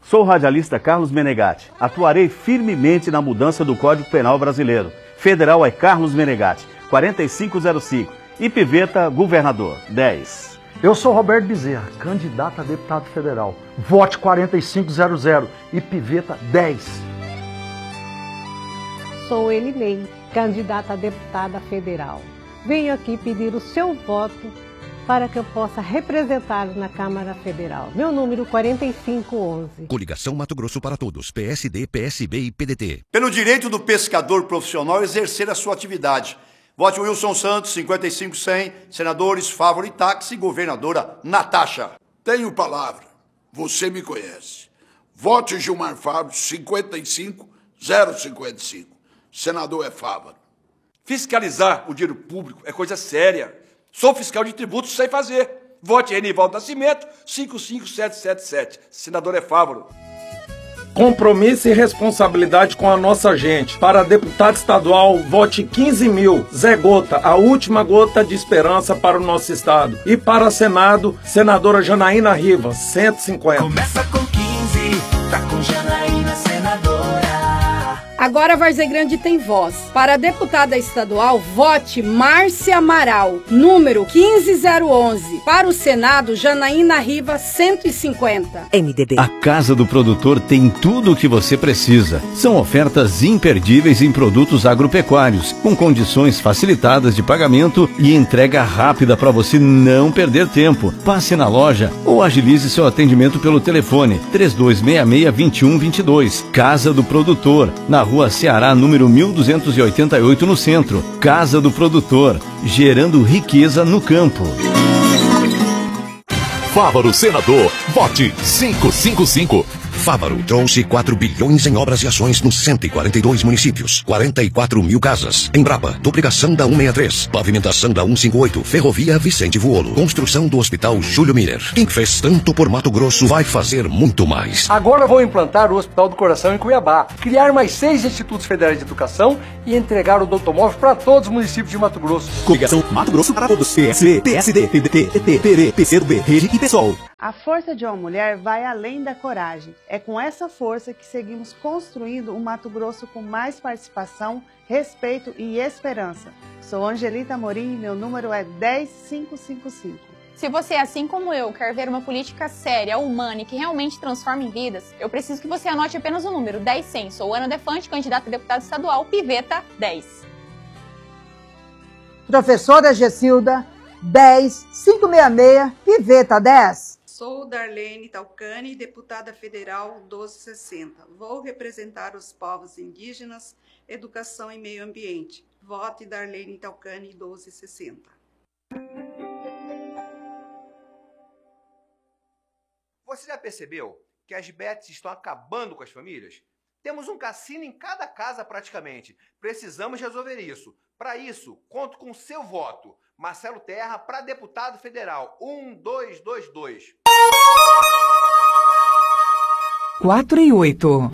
Sou o radialista Carlos Menegatti. Atuarei firmemente na mudança do Código Penal brasileiro. Federal é Carlos Menegatti, 4505. E Piveta, governador, 10. Eu sou Roberto Bezerra, candidato a deputado federal. Vote 4500 e Piveta 10. Sou Elinei, candidata a deputada federal. Venho aqui pedir o seu voto para que eu possa representá-lo na Câmara Federal. Meu número 4511. Coligação Mato Grosso para Todos, PSD, PSB e PDT. Pelo direito do pescador profissional exercer a sua atividade. Vote Wilson Santos, 55-100, senadores Fávaro e Táxi, governadora Natasha. Tenho palavra, você me conhece. Vote Gilmar Fávaro, 55-055, senador é Fávaro. Fiscalizar o dinheiro público é coisa séria. Sou fiscal de tributos, sei fazer. Vote Renivaldo Nascimento, 55777, senador é Fávaro. Compromisso e responsabilidade com a nossa gente. Para deputado estadual, vote 15.000. Zé Gota, a última gota de esperança para o nosso estado. E para Senado, senadora Janaína Rivas, 150. Começa com 15, tá com Janaína, senadora. Agora Várzea Grande tem voz. Para a deputada estadual, vote Márcia Amaral, número 15011. Para o Senado, Janaína Rivas, 150. MDB. A Casa do Produtor tem tudo o que você precisa. São ofertas imperdíveis em produtos agropecuários, com condições facilitadas de pagamento e entrega rápida para você não perder tempo. Passe na loja ou agilize seu atendimento pelo telefone 3266-2122. Casa do Produtor, na Rua Ceará, número 1288, no centro. Casa do Produtor, gerando riqueza no campo. Fávaro Senador, vote 555. Fávaro trouxe 4 bilhões em obras e ações nos 142 municípios, 44 mil casas. Embrapa, duplicação da 163, pavimentação da 158, ferrovia Vicente Vuolo, construção do Hospital Júlio Miller. Quem fez tanto por Mato Grosso vai fazer muito mais. Agora vou implantar o Hospital do Coração em Cuiabá, criar mais 6 institutos federais de educação e entregar o odontomóvel para todos os municípios de Mato Grosso. Coligação Mato Grosso para Todos, PSB, PSD, PDT, PT, PB, PCdoB, Rede e PSOL. A força de uma mulher vai além da coragem. É com essa força que seguimos construindo um Mato Grosso com mais participação, respeito e esperança. Sou Angelita Amorim e meu número é 10555. Se você, assim como eu, quer ver uma política séria, humana e que realmente transforme em vidas, eu preciso que você anote apenas o número 10100. Sou Ana Defante, candidata a deputada estadual, Piveta 10. Professora Gessilda, 10566, Piveta 10. Sou Darlene Talcani, deputada federal 1260. Vou representar os povos indígenas, educação e meio ambiente. Vote Darlene Talcani 1260. Você já percebeu que as bets estão acabando com as famílias? Temos um cassino em cada casa praticamente. Precisamos resolver isso. Para isso, conto com seu voto. Marcelo Terra para deputado federal 1222. 4 e 8.